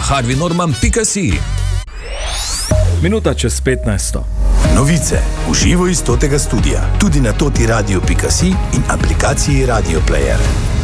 harveynorman.si. Minuta čez 15. Novice v živo iz Totega studia, tudi na totiradio.si in aplikaciji Radio Player.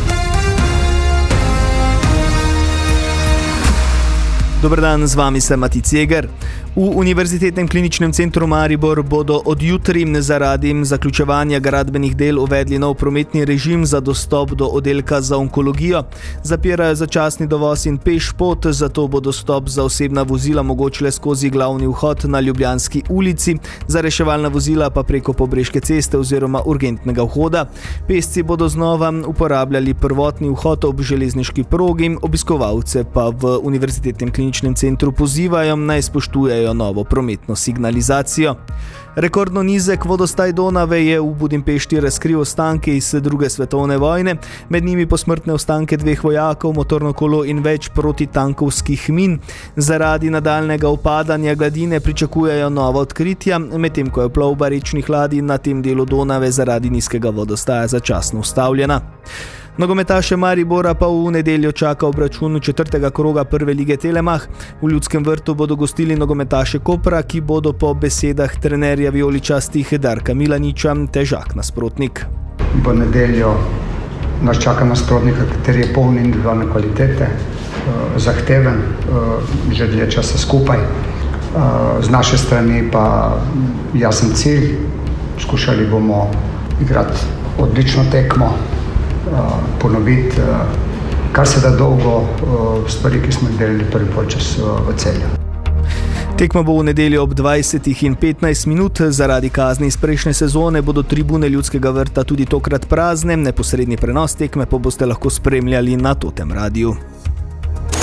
Dober dan, z vami sem Mati Ceger. V Univerzitetnem kliničnem centru Maribor bodo od jutri zaradi zaključevanja gradbenih del uvedli nov prometni režim za dostop do oddelka za onkologijo. Zapirajo začasni dovoz in peš pot, zato bo dostop za osebna vozila mogoče le skozi glavni vhod na Ljubljanski ulici, za reševalna vozila pa preko Pobreške ceste oziroma urgentnega vhoda. Pešci bodo znova uporabljali prvotni vhod ob železniški progi, obiskovalce pa v Univerzitetnem kliničnem centru pozivajo, naj spoštujejo novo prometno signalizacijo. Rekordno nizek vodostaj Donave je v Budimpešti razkril ostanke iz druge svetovne vojne, med njimi posmrtne ostanke 2 vojakov, motorno kolo in več protitankovskih min. Zaradi nadaljnega upadanja gladine pričakujejo nova odkritja, medtem ko je plovba rečnih ladij na tem delu Donave zaradi nizkega vodostaja začasno ustavljena. Nogometaše Maribora pa v nedeljo čaka obračun 4. kroga prve lige Telemach. V Ljudskem vrtu bodo gostili nogometaše Kopra, ki bodo po besedah trenerja vijoličastih Darka Milaniča težak nasprotnik. V nedeljo nas čaka nasprotnik, kateri je poln individualne kvalitete, zahteven, že dlje časa skupaj. Z naše strani pa jasen cilj, skušali bomo igrati odlično tekmo, ponoviti kar se da dolgo stvari, ki smo delali prvi polčas v Celju. Tekma bo v nedeljo ob 20:15 minut. Zaradi kazni iz prejšnje sezone bodo tribune Ljudskega vrta tudi tokrat prazne. Neposredni prenos tekme pa boste lahko spremljali na Totem Radiu.